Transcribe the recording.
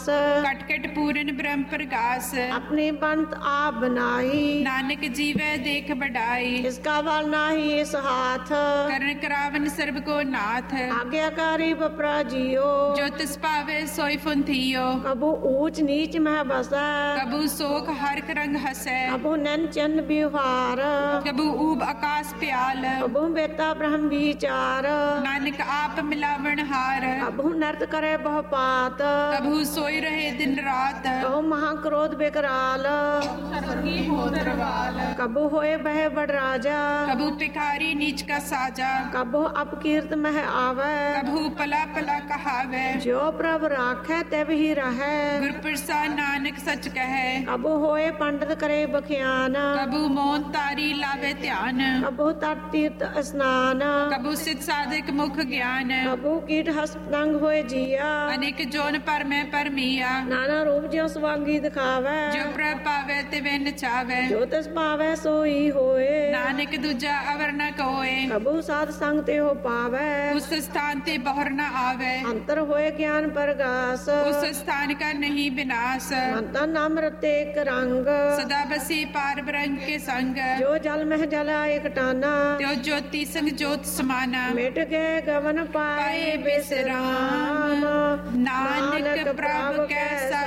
Cut cut पूरन ब्रह्म प्रकाश। अपनी बनत आप बनाई, नानक जीवै देख बढ़ाई। इसका बल नाही इस हाथ, करण करावन सर्ब को नाथ। आज्ञाकारी बपरा जियो, जो तिस पावे सोई फुन थियो। कबू ऊंच नीच मह बसै, कबू शोक हर रंग हसै। कबू नैन चंद व्यवहार, कबू ऊब आकाश प्याल। कबू बेता ब्रह्म विचार, नानक आप मिलावन हार। कबू नर्त करे बहु पात, कबू सोई रहे दिन रात। कबू महाक्रोध बेकराल, कबू होए बह बड़ राजा, कबू भिखारी नीच का साजा। कबू अपकीर्त मह आवे, कबू पला पला कहावे। जो प्रभ राखै तब ही रहै, गुर प्रसाद नानक सच कहे। कबू होए पंडित करे बख्यान, कबू मौन तारी लावे ध्यान। कबू तट तीर्थ स्नान, कबू सिद्ध साधक मुख ज्ञान। कबू कीट हस पतंग होए जिया, अनेक जोन पर मैं परमिया। नाना रूप ज्यों सवांगी दिखावे, जो प्रभ पावे तिवे नचावे। जो तिस पावे सोई होए, नानक दूजा अवर न कोए। कबू साध संग ते हो पावे, उस स्थान ते बहर न आवे। अंतर होए ज्ञान प्रगास, उस स्थान का नहीं विनाश। मंता नाम रते एक रंग, सदा बसी पार ब्रह्म के संग। जो जल मह जला एक टाना, त्यो ज्योति संग ज्योत समाना। मिट गए गवन पाए पाए बिसराम, बिसराम। नानक प्रभ कै